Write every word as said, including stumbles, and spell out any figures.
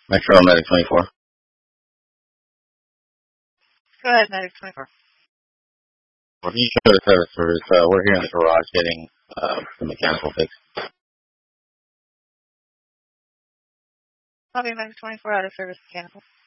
Metro Medic twenty-four. Go ahead, Medic twenty-four. Well, can you show the service first? Uh, we're here in the garage getting uh, the mechanical fix. Copy, Medic twenty-four, out of service mechanical.